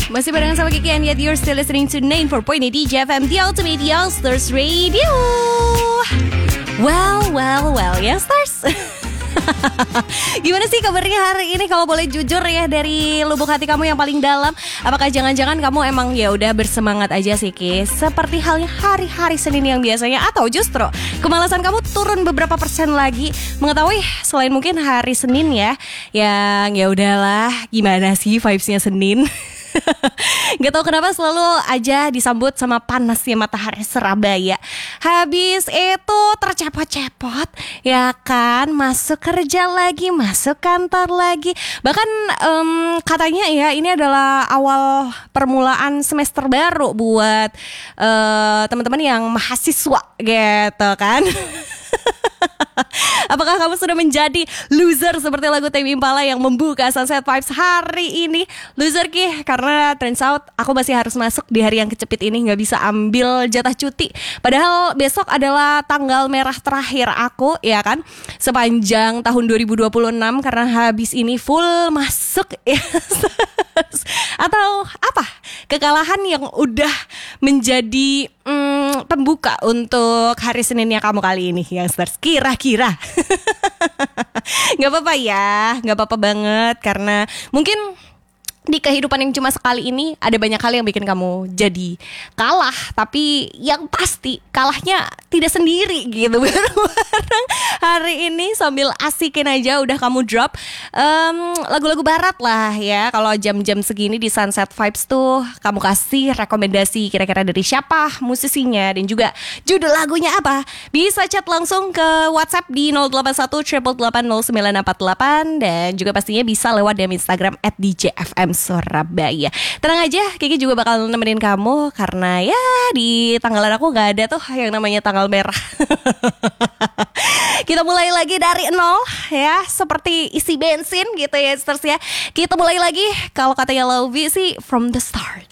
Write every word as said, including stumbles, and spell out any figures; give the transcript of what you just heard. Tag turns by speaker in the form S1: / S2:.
S1: Masih barengan sama Kiki and yet you're still listening to ninety four point eight D J F M, the ultimate youngsters radio. Well, well, well, youngsters. Gimana sih kabarnya hari ini? Kalau boleh jujur ya, dari lubuk hati kamu yang paling dalam, apakah jangan-jangan kamu emang ya udah bersemangat aja sih, Ki? Seperti halnya hari-hari Senin yang biasanya, atau justru kemalasan kamu turun beberapa persen lagi mengetahui selain mungkin hari Senin ya, yang ya udahlah, gimana sih vibes-nya Senin? Gak tahu kenapa selalu aja disambut sama panasnya matahari Surabaya. Habis itu tercepot-cepot, ya kan, masuk kerja lagi, masuk kantor lagi. Bahkan um, katanya ya ini adalah awal permulaan semester baru buat uh, teman-teman yang mahasiswa gitu kan. Apakah kamu sudah menjadi loser seperti lagu Tame Impala yang membuka Sunset Vibes hari ini? Loser, Ki, karena turns out aku masih harus masuk di hari yang kecepit ini, gak bisa ambil jatah cuti. Padahal besok adalah tanggal merah terakhir aku, ya kan, sepanjang tahun dua ribu dua puluh enam, karena habis ini full masuk ya. Atau apa? Kekalahan yang udah menjadi hmm, pembuka untuk hari Seninnya kamu kali ini, youngsters. Kira-kira gak apa-apa ya, gak apa-apa banget. Karena mungkin di kehidupan yang cuma sekali ini ada banyak hal yang bikin kamu jadi kalah, tapi yang pasti kalahnya tidak sendiri gitu. Bareng-bareng hari ini sambil asikin aja udah kamu drop um, lagu-lagu barat lah ya. Kalau jam-jam segini di Sunset Vibes tuh kamu kasih rekomendasi kira-kira dari siapa musisinya dan juga judul lagunya apa. Bisa chat langsung ke WhatsApp di nol delapan satu delapan delapan nol sembilan empat delapan, dan juga pastinya bisa lewat D M Instagram at D J F M Surabaya. Tenang aja, Kiki juga bakal nemenin kamu, karena ya di tanggalan aku gak ada tuh yang namanya tanggal merah. Kita mulai lagi dari nol ya, seperti isi bensin gitu ya, sisters ya. Kita mulai lagi, kalau katanya Love sih from the start.